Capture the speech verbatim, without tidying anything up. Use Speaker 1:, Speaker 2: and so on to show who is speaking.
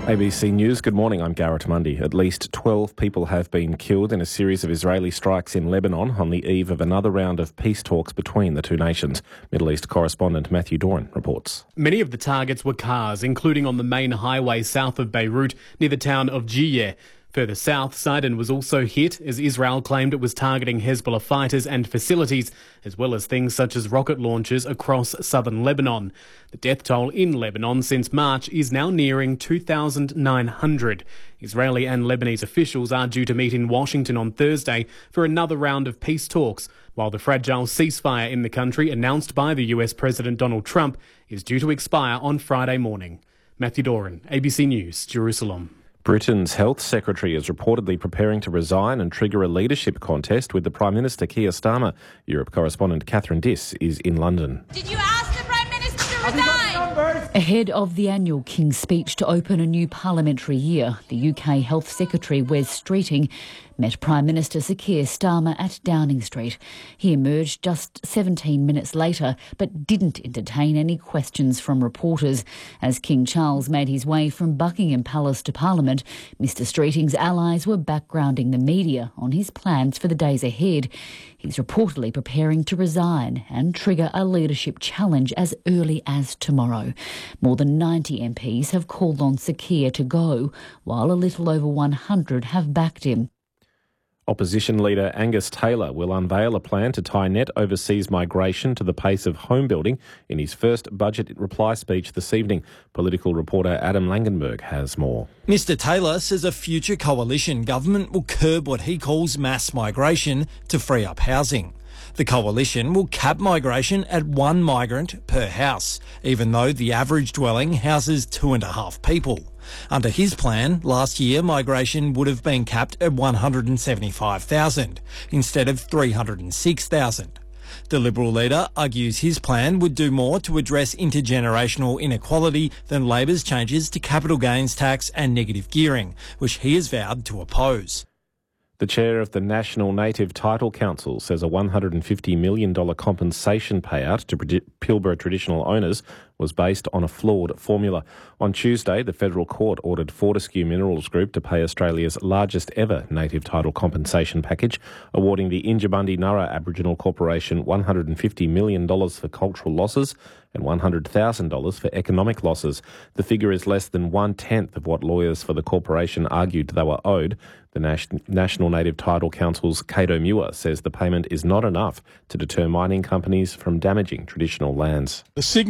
Speaker 1: A B C News, good morning, I'm Garrett Mundy. At least twelve people have been killed in a series of Israeli strikes in Lebanon on the eve of another round of peace talks between the two nations. Middle East correspondent Matthew Doran reports.
Speaker 2: Many of the targets were cars, including on the main highway south of Beirut near the town of Jiyeh. Further south, Sidon was also hit as Israel claimed it was targeting Hezbollah fighters and facilities, as well as things such as rocket launchers across southern Lebanon. The death toll in Lebanon since March is now nearing two thousand nine hundred. Israeli and Lebanese officials are due to meet in Washington on Thursday for another round of peace talks, while the fragile ceasefire in the country announced by the U S President Donald Trump is due to expire on Friday morning. Matthew Doran, A B C News, Jerusalem.
Speaker 1: Britain's Health Secretary is reportedly preparing to resign and trigger a leadership contest with the Prime Minister Keir Starmer. Europe correspondent Catherine Diss is in London.
Speaker 3: Did you ask the Prime Minister to resign?
Speaker 4: Ahead of the annual King's speech to open a new parliamentary year, the U K Health Secretary Wes Streeting met Prime Minister Sir Keir Starmer at Downing Street. He emerged just seventeen minutes later, but didn't entertain any questions from reporters. As King Charles made his way from Buckingham Palace to Parliament, Mr Streeting's allies were backgrounding the media on his plans for the days ahead. He's reportedly preparing to resign and trigger a leadership challenge as early as tomorrow. More than ninety M Ps have called on Sir Keir to go, while a little over one hundred have backed him.
Speaker 1: Opposition leader Angus Taylor will unveil a plan to tie net overseas migration to the pace of home building in his first budget reply speech this evening. Political reporter Adam Langenberg has more.
Speaker 5: Mr Taylor says a future coalition government will curb what he calls mass migration to free up housing. The coalition will cap migration at one migrant per house, even though the average dwelling houses two and a half people. Under his plan, last year migration would have been capped at one hundred seventy-five thousand instead of three hundred six thousand. The Liberal leader argues his plan would do more to address intergenerational inequality than Labor's changes to capital gains tax and negative gearing, which he has vowed to oppose.
Speaker 1: The chair of the National Native Title Council says a one hundred fifty million dollars compensation payout to Pilbara traditional owners was based on a flawed formula. On Tuesday, the federal court ordered Fortescue Minerals Group to pay Australia's largest ever native title compensation package, awarding the Injibandi Nurra Aboriginal Corporation one hundred fifty million dollars for cultural losses and one hundred thousand dollars for economic losses. The figure is less than one-tenth of what lawyers for the corporation argued they were owed. The Nas- National Native Title Council's Cato Muir says the payment is not enough to deter mining companies from damaging traditional lands.
Speaker 6: The